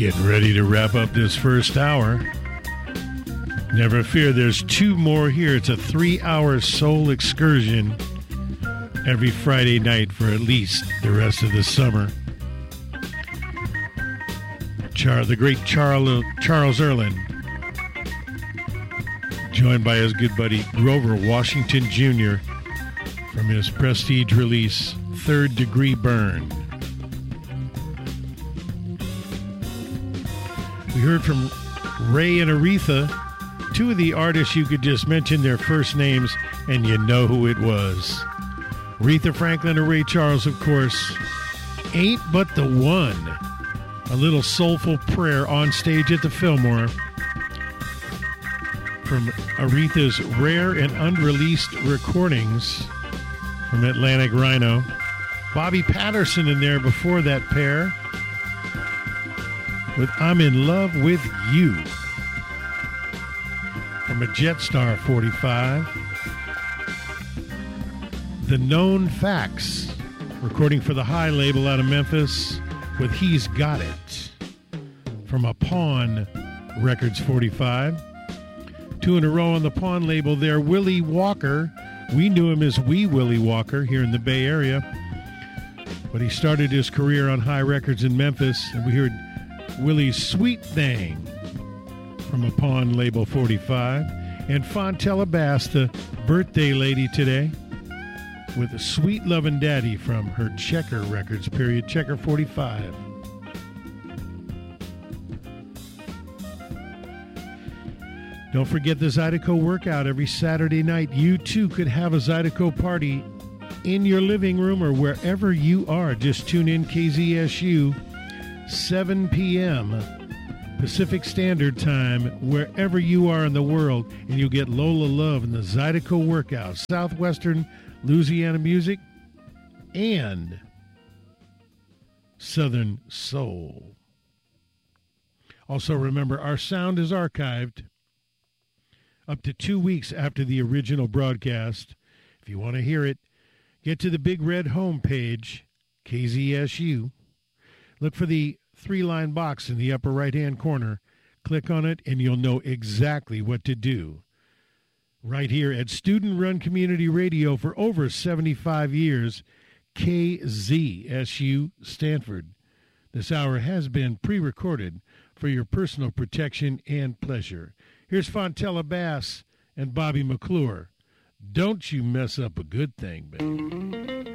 Getting ready to wrap up this first hour. Never fear, there's two more here. It's a 3-hour soul excursion every Friday night for at least the rest of the summer. The great Charles Earland, joined by his good buddy Grover Washington Jr. from his prestige release, Third Degree Burn. We heard from Ray and Aretha, two of the artists you could just mention their first names and you know who it was. Aretha Franklin and Ray Charles, of course. Ain't But the One, a little soulful prayer on stage at the Fillmore from Aretha's rare and unreleased recordings from Atlantic Rhino. Bobby Patterson in there before that pair with I'm in Love with You from a Jetstar 45. The Known Facts, recording for the High label out of Memphis with He's Got It from a Pawn Records 45. Two in a row on the Pawn label there. Willie Walker, we knew him as Wee Willie Walker here in the Bay Area, but he started his career on High Records in Memphis, and we heard Willie's Sweet Thing from a Pawn label 45, and Fontella Bass, the birthday lady today, with Sweet Lovin' Daddy from her Checker Records period, Checker 45. Don't forget the Zydeco workout every Saturday night. You too could have a Zydeco party in your living room or wherever you are. Just tune in KZSU, 7 p.m. Pacific Standard Time, wherever you are in the world, and you'll get Lola Love and the Zydeco workout, Southwestern Louisiana music, and Southern Soul. Also remember, our sound is archived up to 2 weeks after the original broadcast. If you want to hear it, get to the Big Red homepage, KZSU. Look for the 3-line box in the upper right-hand corner. Click on it, and you'll know exactly what to do. Right here at Student-Run Community Radio for over 75 years, KZSU Stanford. This hour has been pre-recorded for your personal protection and pleasure. Here's Fontella Bass and Bobby McClure. Don't you mess up a good thing, baby.